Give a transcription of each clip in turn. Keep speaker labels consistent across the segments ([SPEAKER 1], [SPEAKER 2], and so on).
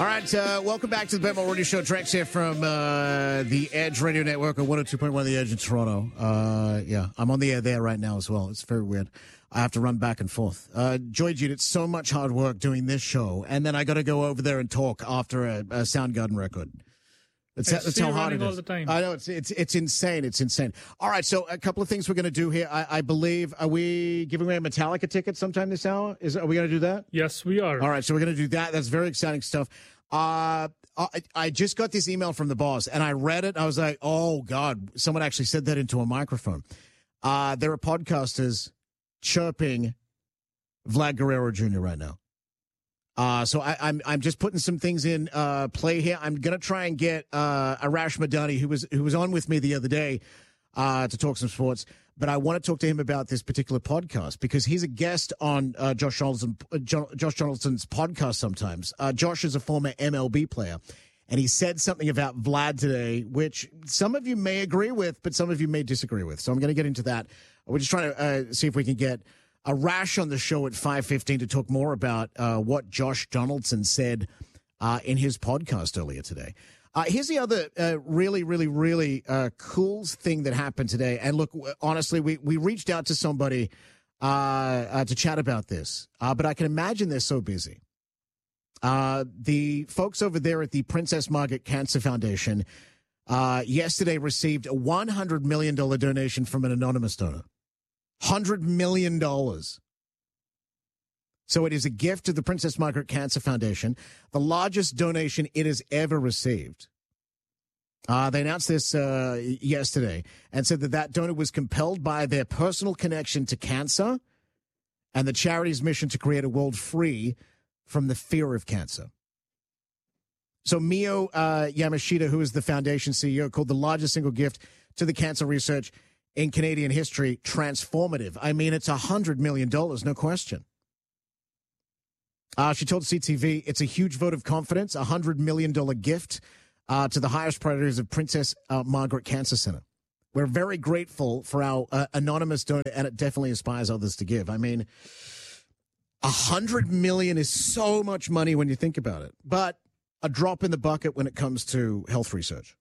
[SPEAKER 1] All right, welcome back to the Bet Mulroney Show. Trex here from the Edge Radio Network on 102.1 The Edge in Toronto. Yeah, I'm on the air there right now as well. It's very weird. I have to run back and forth. Joy Jude, it's so much hard work doing this show, and then I got to go over there and talk after a Soundgarden record. That's how hard it is.
[SPEAKER 2] All the time.
[SPEAKER 1] I know, it's insane. It's insane. All right, so a couple of things we're going to do here. I believe, are we giving away a Metallica ticket sometime this hour? Are we going to do that?
[SPEAKER 2] Yes, we are.
[SPEAKER 1] All right, so we're going to do that. That's very exciting stuff. I just got this email from the boss, and I read it. I was like, oh, God, someone actually said that into a microphone. There are podcasters chirping Vlad Guerrero Jr. right now. So I'm just putting some things in play here. I'm going to try and get Arash Madani, who was on with me the other day to talk some sports. But I want to talk to him about this particular podcast because he's a guest on Josh Donaldson's podcast sometimes. Josh is a former MLB player, and he said something about Vlad today, which some of you may agree with, but some of you may disagree with. So I'm going to get into that. We're just trying to see if we can get Arash on the show at 5:15 to talk more about what Josh Donaldson said in his podcast earlier today. Here's the other really cool thing that happened today. And look, honestly, we reached out to somebody to chat about this, but I can imagine they're so busy. The folks over there at the Princess Margaret Cancer Foundation yesterday received a $100 million donation from an anonymous donor. $100 million. So it is a gift to the Princess Margaret Cancer Foundation, the largest donation it has ever received. They announced this yesterday and said that donor was compelled by their personal connection to cancer and the charity's mission to create a world free from the fear of cancer. So Mio Yamashita, who is the foundation CEO, called the largest single gift to the cancer research in Canadian history transformative. I mean, it's $100 million, no question. She told CTV it's a huge vote of confidence, a $100 million gift to the highest priorities of Princess Margaret Cancer Center. We're very grateful for our anonymous donor, and it definitely inspires others to give. I mean, $100 million is so much money when you think about it, but a drop in the bucket when it comes to health research.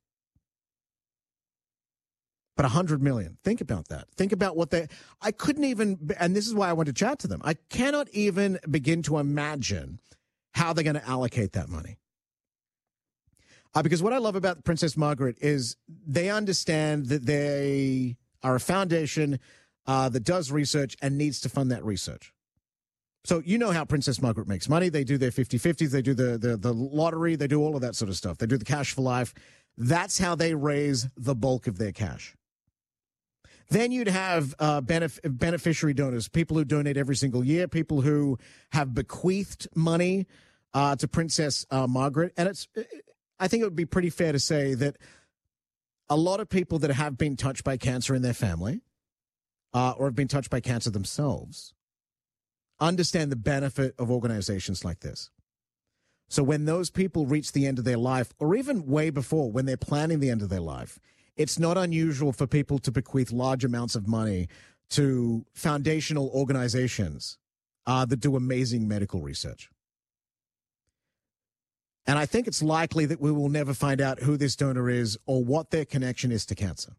[SPEAKER 1] But $100 million. Think about that. Think about what I couldn't even, and this is why I want to chat to them. I cannot even begin to imagine how they're going to allocate that money. Because what I love about Princess Margaret is they understand that they are a foundation that does research and needs to fund that research. So you know how Princess Margaret makes money. They do their 50-50s. They do the lottery. They do all of that sort of stuff. They do the cash for life. That's how they raise the bulk of their cash. Then you'd have beneficiary donors, people who donate every single year, people who have bequeathed money to Princess Margaret. And I think it would be pretty fair to say that a lot of people that have been touched by cancer in their family or have been touched by cancer themselves understand the benefit of organizations like this. So when those people reach the end of their life, or even way before, when they're planning the end of their life, it's not unusual for people to bequeath large amounts of money to foundational organizations that do amazing medical research. And I think it's likely that we will never find out who this donor is or what their connection is to cancer.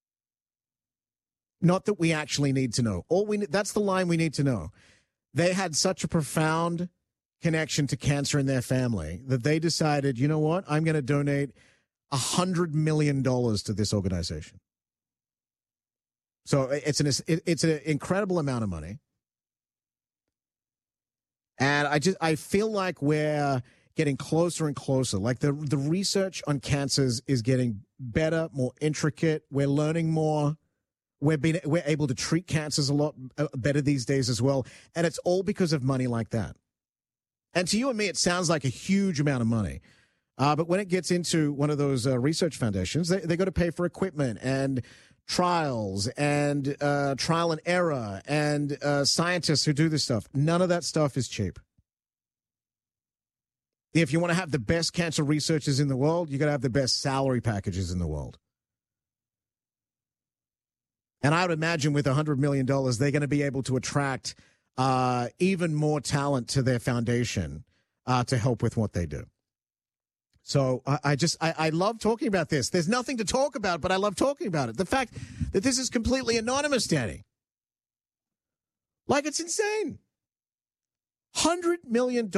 [SPEAKER 1] Not that we actually need to know. That's the line we need to know. They had such a profound connection to cancer in their family that they decided, you know what, I'm going to donate $100 million to this organization. So it's an incredible amount of money. And I feel like we're getting closer and closer. Like the research on cancers is getting better, more intricate. We're learning more. We're able to treat cancers a lot better these days as well. And it's all because of money like that. And to you and me, it sounds like a huge amount of money. But when it gets into one of those research foundations, they got to pay for equipment and trials and trial and error and scientists who do this stuff. None of that stuff is cheap. If you want to have the best cancer researchers in the world, you got to have the best salary packages in the world. And I would imagine with $100 million, they're going to be able to attract even more talent to their foundation to help with what they do. So I love talking about this. There's nothing to talk about, but I love talking about it. The fact that this is completely anonymous, Danny. Like, it's insane. $100 million.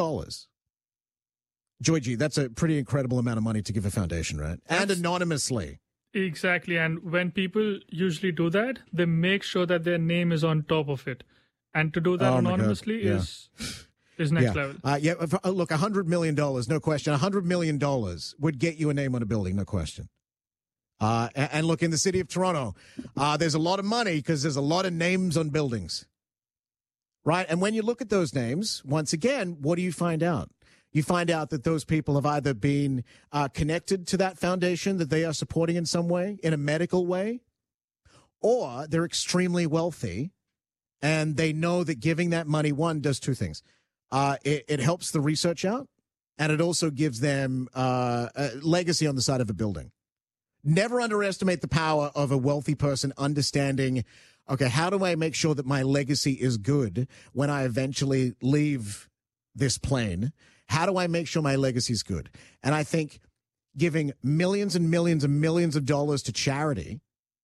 [SPEAKER 1] Joy G, that's a pretty incredible amount of money to give a foundation, right? And anonymously.
[SPEAKER 2] Exactly. And when people usually do that, they make sure that their name is on top of it. And to do that anonymously is next level.
[SPEAKER 1] Look, $100 million, no question. $100 million would get you a name on a building, no question. And look, in the city of Toronto, there's a lot of money because there's a lot of names on buildings. Right? And when you look at those names, once again, what do you find out? You find out that those people have either been connected to that foundation that they are supporting in some way, in a medical way, or they're extremely wealthy and they know that giving that money, one, does two things. It helps the research out, and it also gives them a legacy on the side of a building. Never underestimate the power of a wealthy person understanding, okay, how do I make sure that my legacy is good when I eventually leave this plane? How do I make sure my legacy is good? And I think giving millions and millions and millions of dollars to charity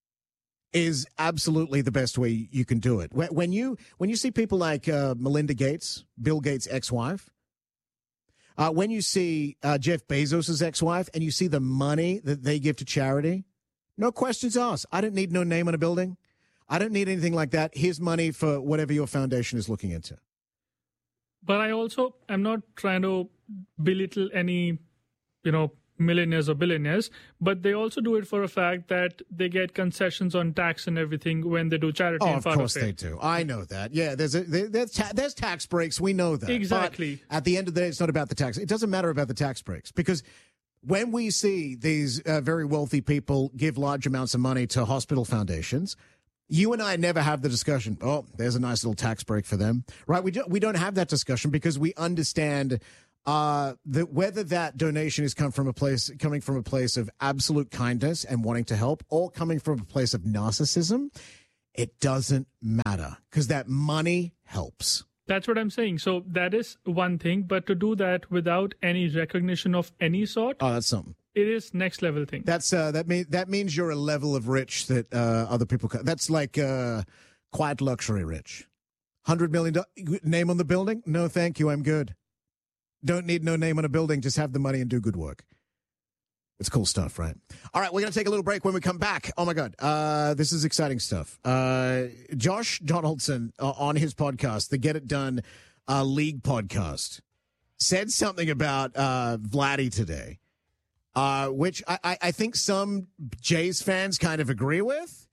[SPEAKER 1] is absolutely the best way you can do it. When you see people like Melinda Gates, Bill Gates' ex-wife, when you see Jeff Bezos' ex-wife, and you see the money that they give to charity, no questions asked. I don't need no name on a building. I don't need anything like that. Here's money for whatever your foundation is looking into.
[SPEAKER 2] But I'm not trying to belittle any, millionaires or billionaires, but they also do it for a fact that they get concessions on tax and everything when they do charity.
[SPEAKER 1] Oh, of course they do. I know that. Yeah, there's tax breaks. We know that.
[SPEAKER 2] Exactly.
[SPEAKER 1] But at the end of the day, it's not about the tax. It doesn't matter about the tax breaks, because when we see these very wealthy people give large amounts of money to hospital foundations, you and I never have the discussion, oh, there's a nice little tax break for them, right? We don't have that discussion because we understand that whether that donation is coming from a place of absolute kindness and wanting to help, or coming from a place of narcissism, it doesn't matter because that money helps.
[SPEAKER 2] That's what I'm saying. So that is one thing, but to do that without any recognition of any sort,
[SPEAKER 1] that's something.
[SPEAKER 2] It is next level thing.
[SPEAKER 1] That means you're a level of rich that other people can't. That's like quiet luxury rich. $100 million name on the building? No, thank you. I'm good. Don't need no name on a building. Just have the money and do good work. It's cool stuff, right? All right, we're going to take a little break. When we come back, oh my God, this is exciting stuff. Josh Donaldson on his podcast, the Get It Done League podcast, said something about Vladdy today. Which I think some Jays fans kind of agree with,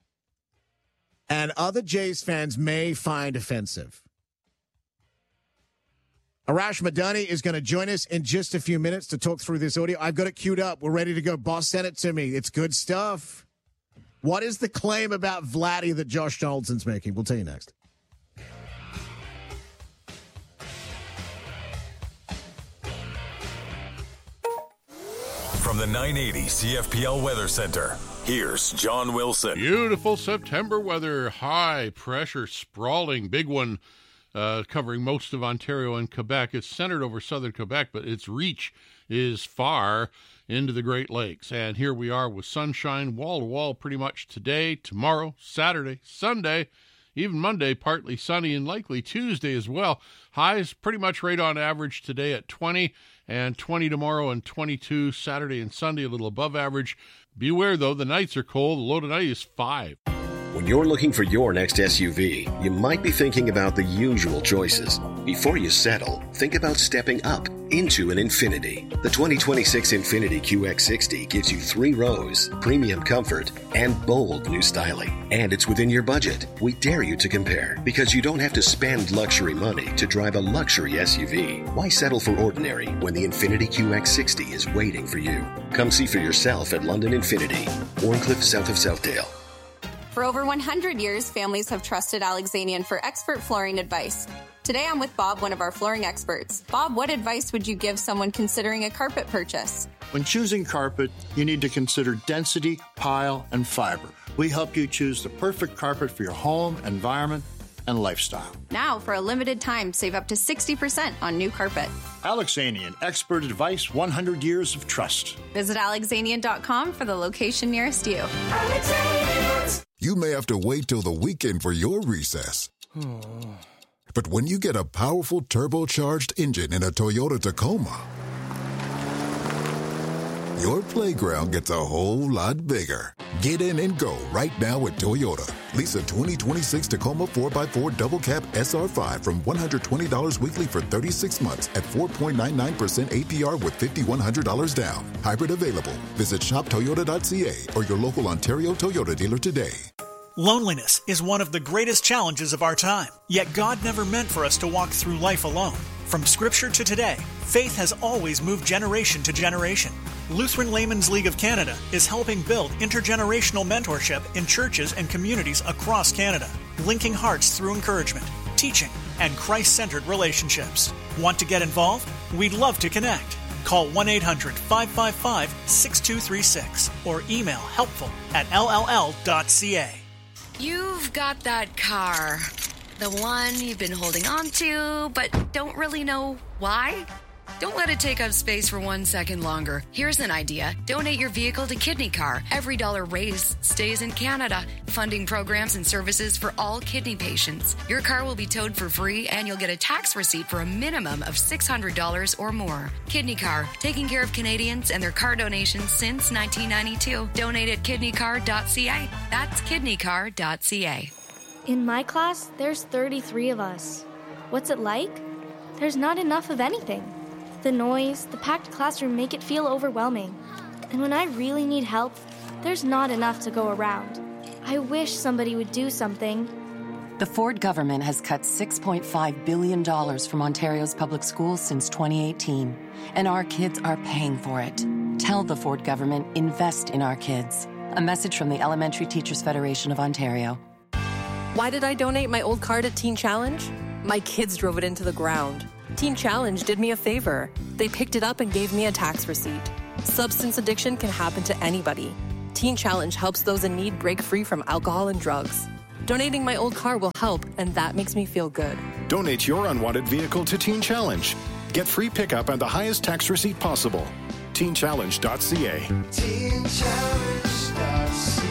[SPEAKER 1] and other Jays fans may find offensive. Arash Madani is going to join us in just a few minutes to talk through this audio. I've got it queued up. We're ready to go. Boss sent it to me. It's good stuff. What is the claim about Vladdy that Josh Donaldson's making? We'll tell you next.
[SPEAKER 3] From the 980 CFPL Weather Center, here's John Wilson.
[SPEAKER 4] Beautiful September weather, high pressure, sprawling, big one, covering most of Ontario and Quebec. It's centered over southern Quebec, but its reach is far into the Great Lakes. And here we are with sunshine wall to wall pretty much today, tomorrow, Saturday, Sunday, even Monday, partly sunny, and likely Tuesday as well. Highs pretty much right on average today at 20, and 20 tomorrow, and 22 Saturday and Sunday, a little above average. Beware, though, the nights are cold. The low tonight is 5.
[SPEAKER 5] When you're looking for your next SUV, you might be thinking about the usual choices. Before you settle, think about stepping up into an Infiniti. The 2026 Infiniti QX60 gives you 3 rows, premium comfort, and bold new styling. And it's within your budget. We dare you to compare, because you don't have to spend luxury money to drive a luxury SUV. Why settle for ordinary when the Infiniti QX60 is waiting for you? Come see for yourself at London Infiniti, Warncliffe, south of Southdale.
[SPEAKER 6] For over 100 years, families have trusted Alexanian for expert flooring advice. Today, I'm with Bob, one of our flooring experts. Bob, what advice would you give someone considering a carpet purchase?
[SPEAKER 7] When choosing carpet, you need to consider density, pile, and fiber. We help you choose the perfect carpet for your home, environment, and lifestyle.
[SPEAKER 6] Now, for a limited time, save up to 60% on new carpet.
[SPEAKER 7] Alexanian, expert advice, 100 years of trust.
[SPEAKER 6] Visit alexanian.com for the location nearest you.
[SPEAKER 8] You may have to wait till the weekend for your recess. But when you get a powerful turbocharged engine in a Toyota Tacoma, your playground gets a whole lot bigger. Get in and go right now at Toyota. Lease a 2026 Tacoma 4x4 Double Cab SR5 from $120 weekly for 36 months at 4.99% APR with $5,100 down. Hybrid available. Visit shoptoyota.ca or your local Ontario Toyota dealer today.
[SPEAKER 9] Loneliness is one of the greatest challenges of our time. Yet God never meant for us to walk through life alone. From Scripture to today, faith has always moved generation to generation. Lutheran Laymen's League of Canada is helping build intergenerational mentorship in churches and communities across Canada, linking hearts through encouragement, teaching, and Christ-centered relationships. Want to get involved? We'd love to connect. Call 1-800-555-6236 or email helpful@lll.ca.
[SPEAKER 10] You've got that car. The one you've been holding on to, but don't really know why? Don't let it take up space for 1 second longer. Here's an idea. Donate your vehicle to Kidney Car. Every dollar raised stays in Canada, funding programs and services for all kidney patients. Your car will be towed for free, and you'll get a tax receipt for a minimum of $600 or more. Kidney Car, taking care of Canadians and their car donations since 1992. Donate at kidneycar.ca. That's kidneycar.ca.
[SPEAKER 11] In my class, there's 33 of us. What's it like? There's not enough of anything. The noise, the packed classroom make it feel overwhelming. And when I really need help, there's not enough to go around. I wish somebody would do something.
[SPEAKER 12] The Ford government has cut $6.5 billion from Ontario's public schools since 2018, and our kids are paying for it. Tell the Ford government, invest in our kids. A message from the Elementary Teachers Federation of Ontario.
[SPEAKER 13] Why did I donate my old car to Teen Challenge? My kids drove it into the ground. Teen Challenge did me a favor. They picked it up and gave me a tax receipt. Substance addiction can happen to anybody. Teen Challenge helps those in need break free from alcohol and drugs. Donating my old car will help, and that makes me feel good.
[SPEAKER 14] Donate your unwanted vehicle to Teen Challenge. Get free pickup and the highest tax receipt possible. TeenChallenge.ca.
[SPEAKER 3] TeenChallenge.ca.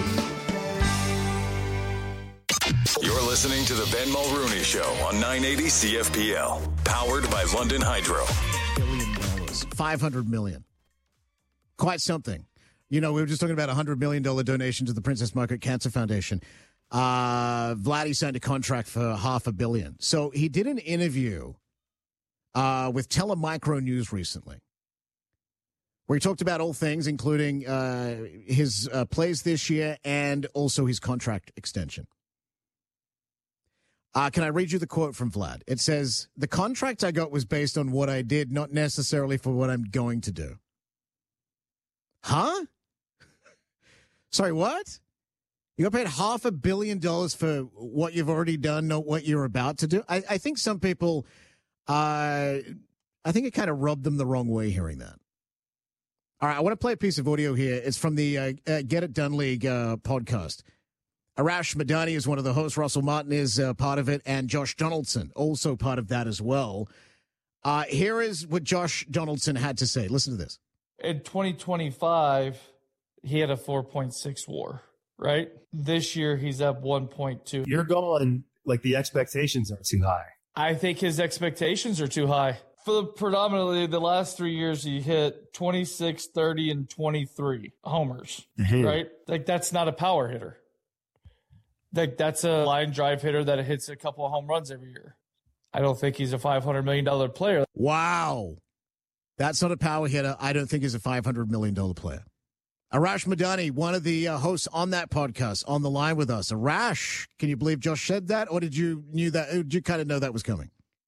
[SPEAKER 3] You're listening to the Ben Mulrooney Show on 980 CFPL, powered by London Hydro.
[SPEAKER 1] $1 billion, $500 million. Quite something. You know, we were just talking about a $100 million donation to the Princess Margaret Cancer Foundation. Vladdy signed a contract for $500 million. So he did an interview with Telemicro News recently, where he talked about all things, including his plays this year and also his contract extension. Can I read you the quote from Vlad? It says, "The contract I got was based on what I did, not necessarily for what I'm going to do." Huh? Sorry, what? You got paid $500 million for what you've already done, not what you're about to do? I think some people, I think it kind of rubbed them the wrong way hearing that. All right, I want to play a piece of audio here. It's from the Get It Done League podcast. Arash Madani is one of the hosts. Russell Martin is part of it, and Josh Donaldson, also part of that as well. Here is what Josh Donaldson had to say. Listen to this.
[SPEAKER 15] In 2025, he had a 4.6 WAR, right? This year, he's up 1.2.
[SPEAKER 16] You're going, like, the expectations are too high.
[SPEAKER 15] I think his expectations are too high. For predominantly the last 3 years, he hit 26, 30, and 23 homers, right? Like, that's not a power hitter. Like, that's a line drive hitter that hits a couple of home runs every year. I don't think he's a $500 million player.
[SPEAKER 1] Wow. That's not a power hitter. I don't think he's a $500 million player. Arash Madani, one of the hosts on that podcast, on the line with us. Arash, can you believe Josh said that? Or did you kind of know that was coming?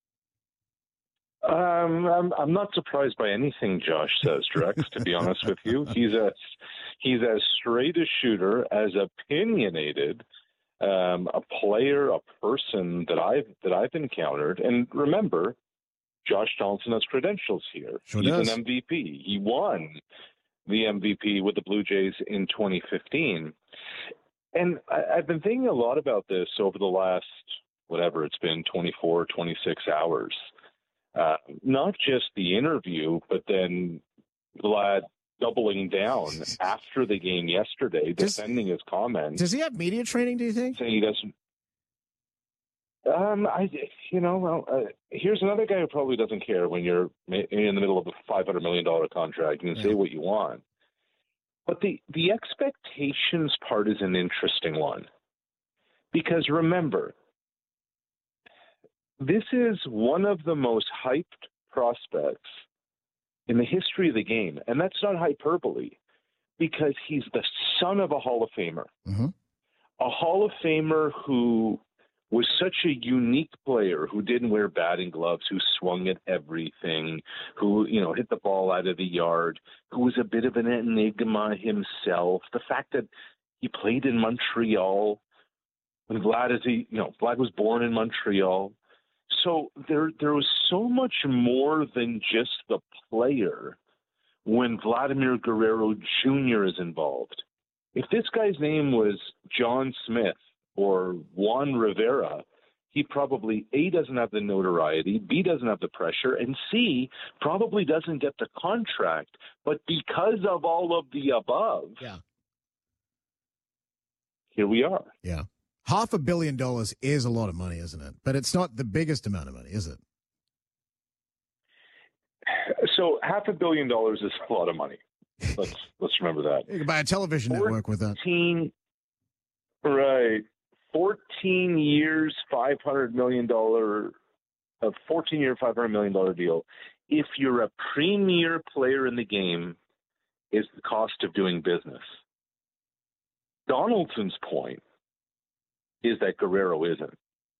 [SPEAKER 17] I'm not surprised by anything Josh says, Drex, to be honest with you. He's as straight a shooter, as opinionated, a player, a person that I've encountered. And remember, Josh Donaldson has credentials here.
[SPEAKER 1] Sure
[SPEAKER 17] He's
[SPEAKER 1] does.
[SPEAKER 17] an MVP. He won the MVP with the Blue Jays in 2015. And I've been thinking a lot about this over the last whatever it's been, 24, 26 hours. Not just the interview, but then Vlad doubling down after the game yesterday, defending his comments.
[SPEAKER 1] Does he have media training, do you think?
[SPEAKER 17] Saying he doesn't. Here's another guy who probably doesn't care when you're in the middle of a $500 million contract. You can say what you want. But the expectations part is an interesting one. Because remember, this is one of the most hyped prospects in the history of the game. And that's not hyperbole, because he's the son of a Hall of Famer.
[SPEAKER 1] Mm-hmm.
[SPEAKER 17] A Hall of Famer who was such a unique player, who didn't wear batting gloves, who swung at everything, who, hit the ball out of the yard, who was a bit of an enigma himself. The fact that he played in Montreal when Vlad was born in Montreal. So there was so much more than just the player when Vladimir Guerrero Jr. is involved. If this guy's name was John Smith or Juan Rivera, he probably, A, doesn't have the notoriety, B, doesn't have the pressure, and C, probably doesn't get the contract. But because of all of the above, here we are.
[SPEAKER 1] Yeah. $500 million is a lot of money, isn't it? But it's not the biggest amount of money, is it?
[SPEAKER 17] So $500 million is a lot of money. Let's remember that.
[SPEAKER 1] You can buy a television network with that.
[SPEAKER 17] 14 years, $500 million, a 14-year, $500 million deal. If you're a premier player in the game, is the cost of doing business. Donaldson's point is that Guerrero isn't.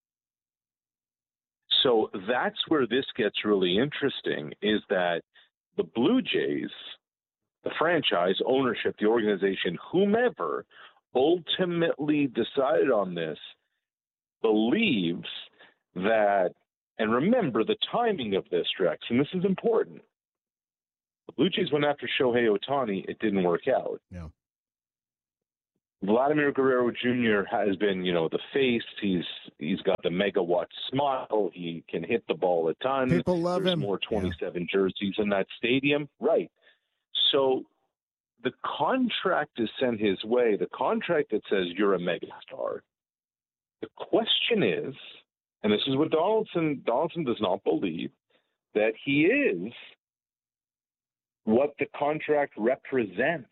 [SPEAKER 17] So that's where this gets really interesting, is that the Blue Jays, the franchise, ownership, the organization, whomever ultimately decided on this, believes that, and remember the timing of this, Drex, and this is important. The Blue Jays went after Shohei Ohtani. It didn't work out.
[SPEAKER 1] No.
[SPEAKER 17] Vladimir Guerrero Jr. has been, the face. He's got the megawatt smile. He can hit the ball a ton.
[SPEAKER 1] People love
[SPEAKER 17] There's
[SPEAKER 1] him.
[SPEAKER 17] More 27 jerseys in that stadium. Right. So the contract is sent his way, the contract that says you're a megastar. The question is, and this is what Donaldson does not believe, that he is what the contract represents.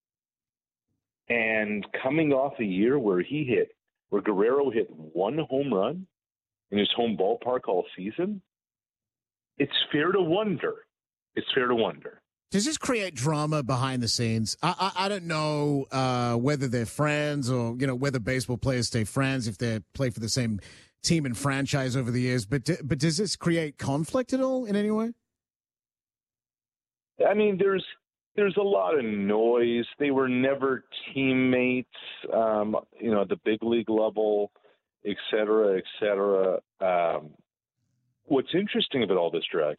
[SPEAKER 17] And coming off a year where Guerrero hit one home run in his home ballpark all season, it's fair to wonder.
[SPEAKER 1] Does this create drama behind the scenes? I don't know whether they're friends or, whether baseball players stay friends if they play for the same team and franchise over the years. But does this create conflict at all in any way?
[SPEAKER 17] I mean, there's a lot of noise. They were never teammates, at the big league level, et cetera, et cetera. What's interesting about all this, Drex,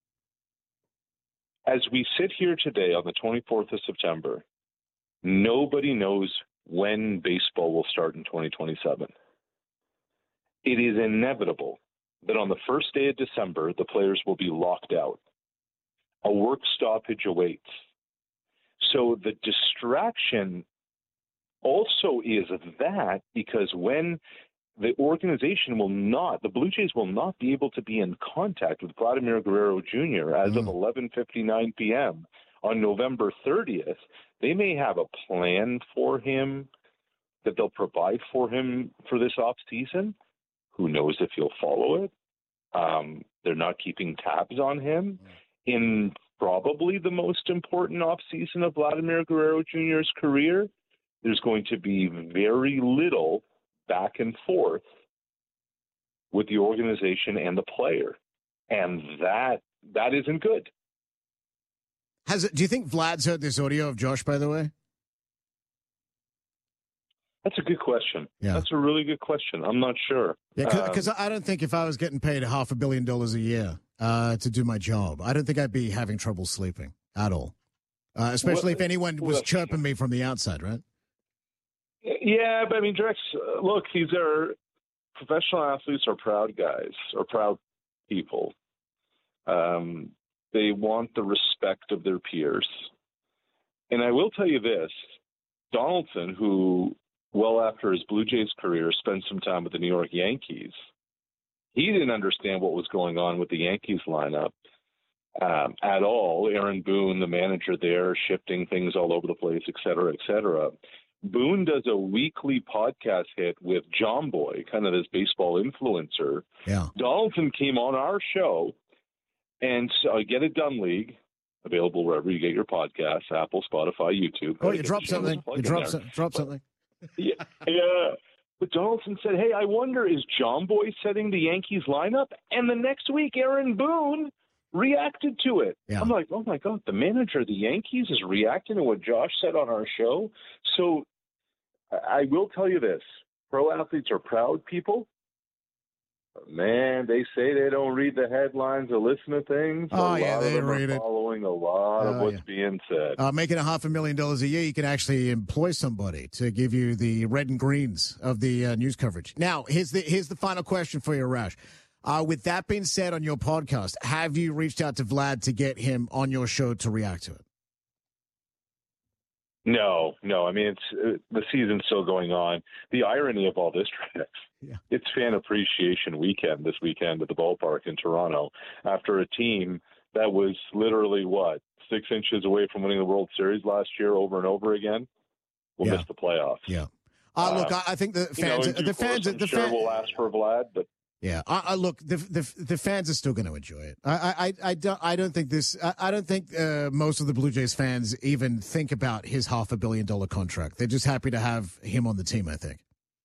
[SPEAKER 17] as we sit here today on the 24th of September, nobody knows when baseball will start in 2027. It is inevitable that on the first day of December, the players will be locked out. A work stoppage awaits. So the distraction also is that, because when the organization the Blue Jays will not be able to be in contact with Vladimir Guerrero Jr. as of 11:59 p.m. on November 30th, they may have a plan for him that they'll provide for him for this off season. Who knows if he'll follow it? They're not keeping tabs on him. In probably the most important offseason of Vladimir Guerrero Jr.'s career, there's going to be very little back and forth with the organization and the player. And that isn't good.
[SPEAKER 1] Do you think Vlad's heard this audio of Josh, by the way?
[SPEAKER 17] That's a good question.
[SPEAKER 1] Yeah.
[SPEAKER 17] That's a really good question. I'm not sure.
[SPEAKER 1] Yeah, because I don't think if I was getting paid $500 million a year to do my job, I don't think I'd be having trouble sleeping at all. Especially if anyone was chirping me from the outside, right?
[SPEAKER 17] Yeah, but I mean, Drex, look, he's our professional athletes are proud guys or proud people. They want the respect of their peers. And I will tell you this, Donaldson, who well after his Blue Jays career spent some time with the New York Yankees, he didn't understand what was going on with the Yankees lineup at all. Aaron Boone, the manager there, shifting things all over the place, et cetera, et cetera. Boone does a weekly podcast hit with John Boy, kind of this baseball influencer.
[SPEAKER 1] Yeah.
[SPEAKER 17] Donaldson came on our show and Get It Done League, available wherever you get your podcasts, Apple, Spotify, YouTube.
[SPEAKER 1] Oh, you dropped something. You dropped something.
[SPEAKER 17] Yeah. But Donaldson said, hey, I wonder, is John Boy setting the Yankees lineup? And the next week, Aaron Boone reacted to it.
[SPEAKER 1] Yeah.
[SPEAKER 17] I'm like, oh, my God, the manager of the Yankees is reacting to what Josh said on our show. So I will tell you this. Pro athletes are proud people. Man, they say they don't read the headlines or listen to things.
[SPEAKER 1] Oh, yeah, they read it.
[SPEAKER 17] Following a lot of what's being said.
[SPEAKER 1] Making $500,000 a year, you can actually employ somebody to give you the red and greens of the news coverage. Now, here's the final question for you, Arash. With that being said, on your podcast, have you reached out to Vlad to get him on your show to react to it?
[SPEAKER 17] No. I mean, it's the season's still going on. The irony of all this, Rex, it's Fan Appreciation Weekend this weekend at the ballpark in Toronto after a team that was literally, 6 inches away from winning the World Series last year over and over again will miss the playoffs.
[SPEAKER 1] Yeah. Look, I think the fans
[SPEAKER 17] will ask for Vlad, but.
[SPEAKER 1] Yeah, look, the fans are still going to enjoy it. I don't think most of the Blue Jays fans even think about his $500 million contract. They're just happy to have him on the team, I think.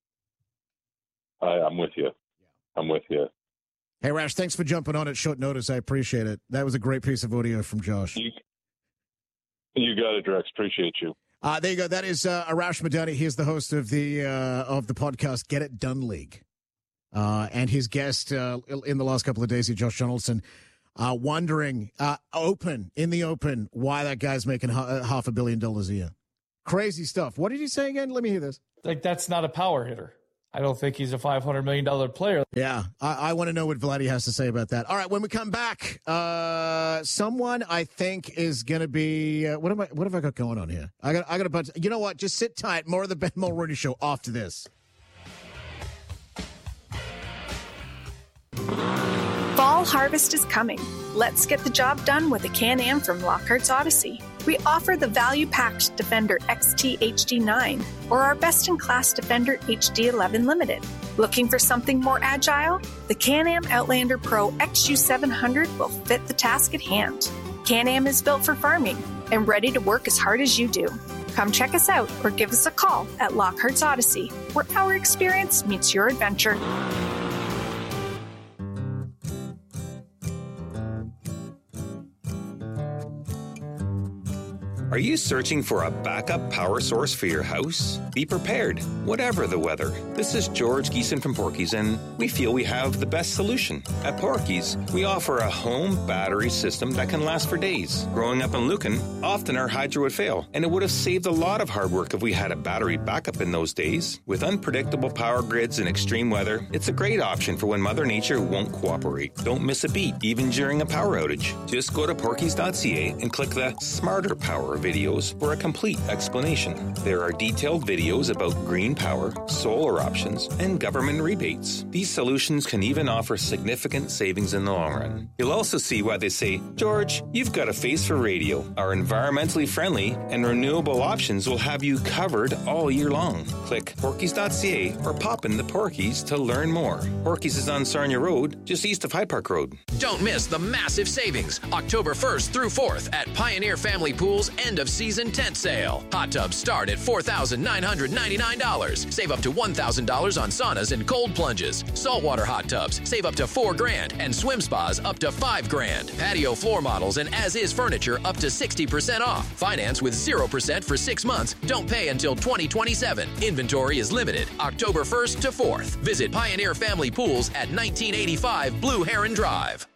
[SPEAKER 17] I'm with you. I'm with you.
[SPEAKER 1] Hey, Rash, thanks for jumping on at short notice. I appreciate it. That was a great piece of audio from Josh.
[SPEAKER 17] You got it, Drex. Appreciate you.
[SPEAKER 1] There you go. That is Arash Madani. He's the host of the podcast Get It Done League. And his guest in the last couple of days here, Josh Donaldson, wondering in the open why that guy's making $500 million a year. Crazy stuff. What did he say again? Let me hear this.
[SPEAKER 15] Like, that's not a power hitter. I don't think he's a $500 million player.
[SPEAKER 1] Yeah, I want to know what Vladdy has to say about that. All right, when we come back, someone I think is going to be what have I got going on here? I got a bunch. You know what? Just sit tight. More of the Ben Mulrooney Show after this.
[SPEAKER 18] Fall harvest is coming. Let's get the job done with a Can-Am from Lockhart's Odyssey. We offer the value-packed Defender XT HD9 or our best-in-class Defender HD11 Limited. Looking for something more agile? The Can-Am Outlander Pro XU700 will fit the task at hand. Can-Am is built for farming and ready to work as hard as you do. Come check us out or give us a call at Lockhart's Odyssey, where our experience meets your adventure.
[SPEAKER 19] Are you searching for a backup power source for your house? Be prepared, whatever the weather. This is George Geeson from Porky's, and we feel we have the best solution. At Porky's, we offer a home battery system that can last for days. Growing up in Lucan, often our hydro would fail, and it would have saved a lot of hard work if we had a battery backup in those days. With unpredictable power grids and extreme weather, it's a great option for when Mother Nature won't cooperate. Don't miss a beat, even during a power outage. Just go to porkys.ca and click the Smarter Power videos for a complete explanation. There are detailed videos about green power, solar options, and government rebates. These solutions can even offer significant savings in the long run. You'll also see why they say, George, you've got a face for radio. Our environmentally friendly and renewable options will have you covered all year long. Click porkies.ca or pop in the Porkies to learn more. Porkies is on Sarnia Road, just east of Hyde Park Road.
[SPEAKER 20] Don't miss the massive savings October 1st through 4th at Pioneer Family Pool's end of season tent sale. Hot tubs start at $4,999. Save up to $1,000 on saunas and cold plunges. Saltwater hot tubs save up to $4,000 and swim spas up to $5,000. Patio floor models and as-is furniture up to 60% off. Finance with 0% for 6 months. Don't pay until 2027. Inventory is limited. October 1st to 4th. Visit Pioneer Family Pools at 1985 Blue Heron Drive.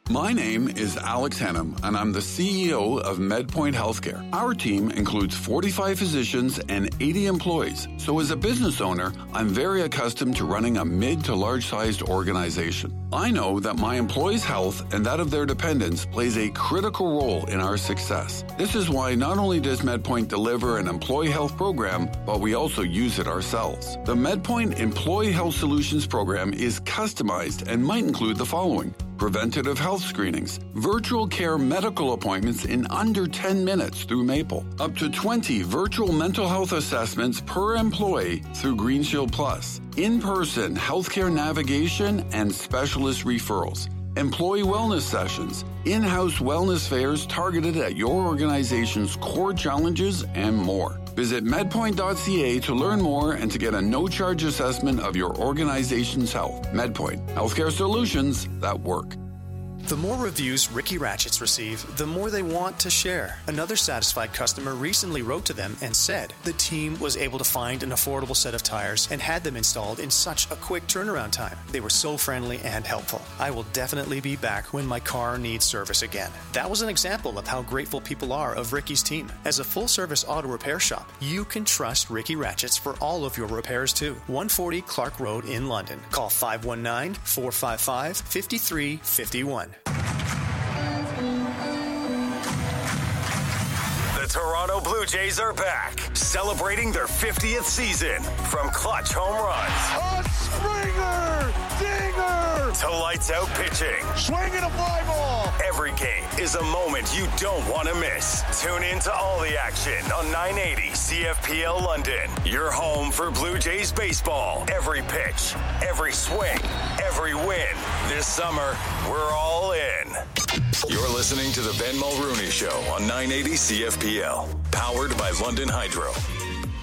[SPEAKER 21] My name is Alex Hannum, and I'm the CEO of MedPoint Healthcare. Our team includes 45 physicians and 80 employees. So as a business owner, I'm very accustomed to running a mid to large-sized organization. I know that my employees' health and that of their dependents plays a critical role in our success. This is why not only does MedPoint deliver an employee health program, but we also use it ourselves. The MedPoint Employee Health Solutions program is customized and might include the following: preventative health screenings, virtual care medical appointments in under 10 minutes through Maple, up to 20 virtual mental health assessments per employee through GreenShield Plus, in-person healthcare navigation and specialist referrals, employee wellness sessions, in-house wellness fairs targeted at your organization's core challenges, and more. Visit medpoint.ca to learn more and to get a no-charge assessment of your organization's health. MedPoint, healthcare solutions that work.
[SPEAKER 22] The more reviews Ricky Ratchets receive, the more they want to share. Another satisfied customer recently wrote to them and said the team was able to find an affordable set of tires and had them installed in such a quick turnaround time. They were so friendly and helpful. I will definitely be back when my car needs service again. That was an example of how grateful people are of Ricky's team. As a full-service auto repair shop, you can trust Ricky Ratchets for all of your repairs too. 140 Clark Road in London. Call 519-455-5351.
[SPEAKER 3] The Toronto Blue Jays are back, celebrating their 50th season. From clutch home runs,
[SPEAKER 23] Springer, dinger,
[SPEAKER 3] to lights out pitching,
[SPEAKER 23] swinging a fly ball.
[SPEAKER 3] Every game is a moment you don't want to miss. Tune in to all the action on 980 CFPL London. Your home for Blue Jays baseball. Every pitch, every swing, every win. This summer, we're all in. You're listening to the Ben Mulrooney Show on 980 CFPL, powered by London Hydro.